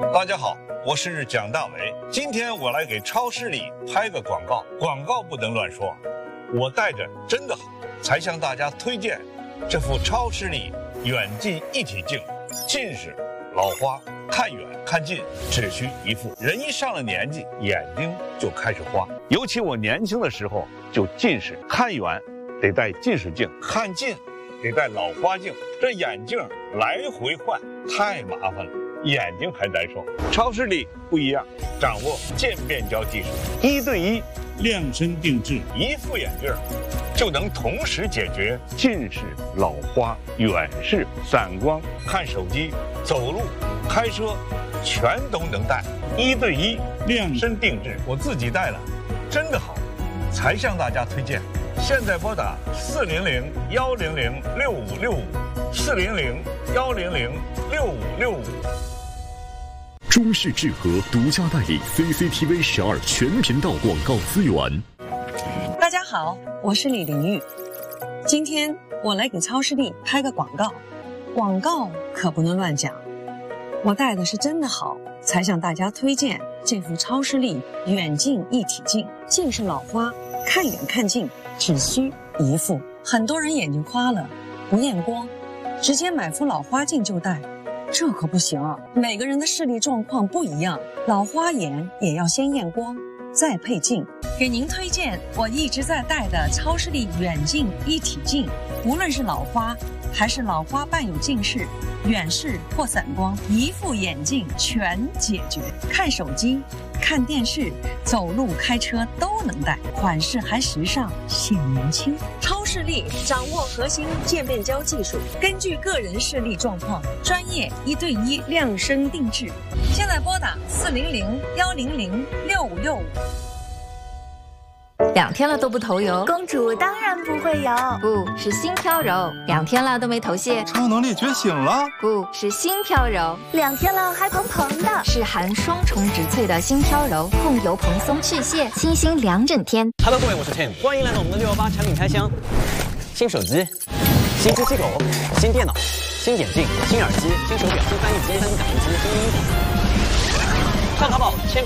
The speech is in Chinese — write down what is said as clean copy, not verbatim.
大家好，我是蒋大为。今天我来给超视力拍个广告，广告不能乱说。我戴着真的好，才向大家推荐这副超视力远近一体镜。近视、老花，看远看近只需一副。人一上了年纪，眼睛就开始花。尤其我年轻的时候就近视，看远得戴近视镜，看近得戴老花镜。这眼镜来回换太麻烦了，眼睛还难受。超视力不一样，掌握渐变焦技术，1对1 量身定制， 一副眼镜就能同时解决近视、老花、远视、散光、看手机、走路、开车，全都能戴。1对1量身定制，我自己戴了，真的好，才向大家推荐。现在拨打400-100-6565，400-100-6565。 中视智和独家代理 CCTV 12全频道广告资源。 大家好，我是李玲玉。今天我来给超视力拍个广告，广告可不能乱讲。我戴的是真的好，才向大家推荐这副超视力远近一体镜。近视老花，看远看近只需一副。很多人眼睛花了，不验光，直接买副老花镜就戴。这可不行，每个人的视力状况不一样，老花眼也要先验光，再配镜。给您推荐我一直在戴的超视力远近一体镜，无论是老花还是老花伴有近视、远视或散光，一副眼镜全解决。看手机、看电视、走路、开车都能戴，款式还时尚，显年轻。超视力掌握核心渐变焦技术，根据个人视力状况，专业1对1量身定制。现在拨打400-100-6565。 2天了都不头油， 公主当然不会有， 不是心飘柔。2天了都没头屑， 超能力觉醒了， 不是心飘柔。 2天了还蓬蓬的， 是含双重植萃的心飘柔，控油蓬松去屑，清新2整天。 Hello， 各位，我是 Tim， 欢迎来到我们的618产品开箱。新手机、新机器狗、新电脑、新眼镜、新耳机、新手表、新翻译机、3D 打印机、新衣服。上淘宝签